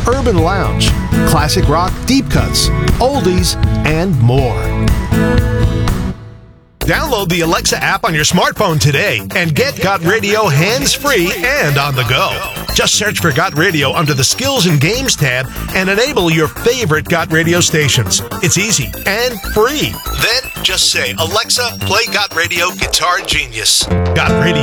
urban lounge, classic rock deep cuts, oldies, and more. Download the Alexa app on your smartphone today and get Got Radio hands-free and on the go. Just search for Got Radio under the Skills and Games tab and enable your favorite Got Radio stations. It's easy and free. Then just say, Alexa, play Got Radio Guitar Genius. Got Radio.